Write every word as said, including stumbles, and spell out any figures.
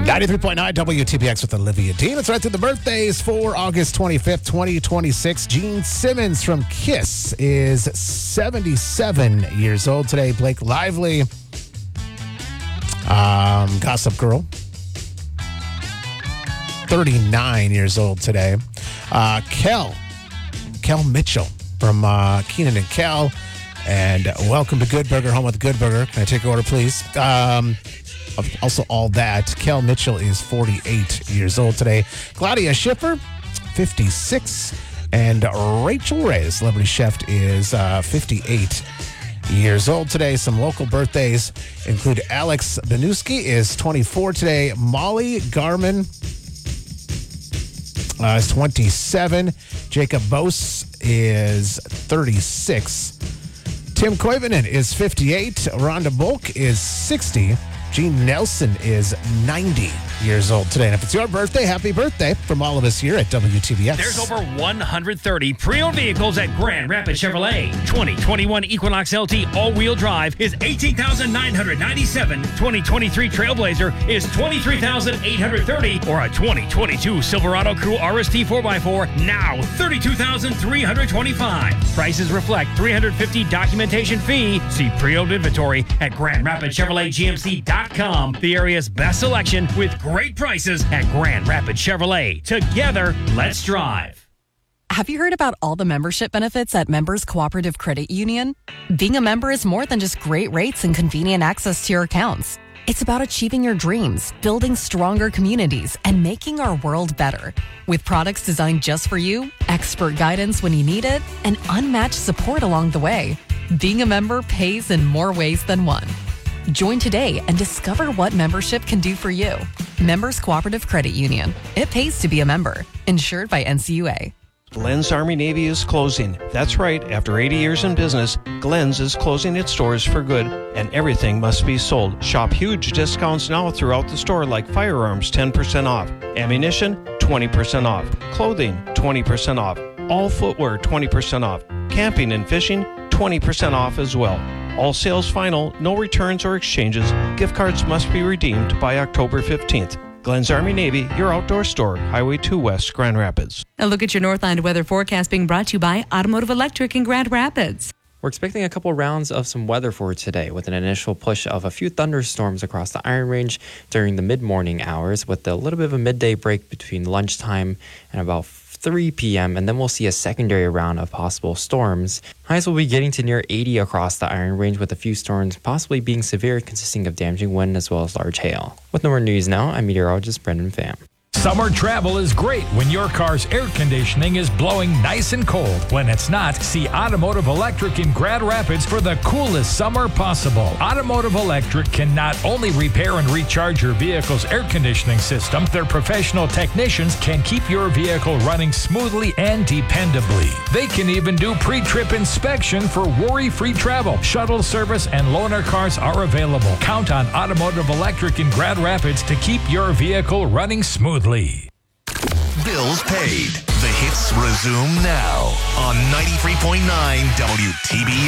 ninety-three point nine W T B X with Olivia Dean. Let's right through the birthdays for August twenty-fifth, twenty twenty-six. Gene Simmons from KISS is seventy-seven years old today. Blake Lively, um, Gossip Girl, thirty-nine years old today. Uh, Kel, Kel Mitchell from uh, Keenan and Kel. And welcome to Good Burger, home with Good Burger. Can I take your order, please? Um, also, all that. Kel Mitchell is forty-eight years old today. Claudia Schiffer, fifty-six. And Rachel Ray, the celebrity chef, is uh, fifty-eight years old today. Some local birthdays include Alex Benuski is twenty-four today. Molly Garman uh, is twenty-seven. Jacob Bose is thirty-six. Tim Koivunen is fifty-eight. Rhonda Bulk is sixty. Gene Nelson is ninety years old today. And if it's your birthday, happy birthday from all of us here at W T B S. There's over one hundred thirty pre-owned vehicles at Grand Rapids Chevrolet. twenty twenty-one Equinox L T all-wheel drive is eighteen thousand nine hundred ninety-seven dollars. twenty twenty-three Trailblazer is twenty-three thousand eight hundred thirty dollars. Or a twenty twenty-two Silverado Crew R S T four by four, now thirty-two thousand three hundred twenty-five dollars. Prices reflect three hundred fifty dollars documentation fee. See pre-owned inventory at Grand Rapids Chevrolet G M C dot com. The area's best selection with great prices at Grand Rapids Chevrolet. Together, let's drive. Have you heard about all the membership benefits at Members Cooperative Credit Union? Being a member is more than just great rates and convenient access to your accounts. It's about achieving your dreams, building stronger communities, and making our world better. With products designed just for you, expert guidance when you need it, and unmatched support along the way, being a member pays in more ways than one. Join today and discover what membership can do for you. Members Cooperative Credit Union. It pays to be a member. Insured by N C U A. Glenn's Army Navy is closing. That's right. After eighty years in business, Glenn's is closing its doors for good, and everything must be sold. Shop huge discounts now throughout the store, like firearms ten percent off, ammunition twenty percent off, clothing twenty percent off, all footwear twenty percent off, camping and fishing twenty percent off as well. All sales final, no returns or exchanges. Gift cards must be redeemed by October fifteenth. Glenn's Army Navy, your outdoor store, Highway two West, Grand Rapids. A look at your Northland weather forecast being brought to you by Automotive Electric in Grand Rapids. We're expecting a couple rounds of some weather for today with an initial push of a few thunderstorms across the Iron Range during the mid-morning hours with a little bit of a midday break between lunchtime and about three p.m. and then we'll see a secondary round of possible storms. Highs will be getting to near eighty across the Iron Range with a few storms possibly being severe, consisting of damaging wind as well as large hail. With no more news now, I'm meteorologist Brendan Pham. Summer travel is great when your car's air conditioning is blowing nice and cold. When it's not, see Automotive Electric in Grand Rapids for the coolest summer possible. Automotive Electric can not only repair and recharge your vehicle's air conditioning system, their professional technicians can keep your vehicle running smoothly and dependably. They can even do pre-trip inspection for worry-free travel. Shuttle service and loaner cars are available. Count on Automotive Electric in Grand Rapids to keep your vehicle running smoothly. Bills paid. The hits resume now on ninety-three point nine W T B S.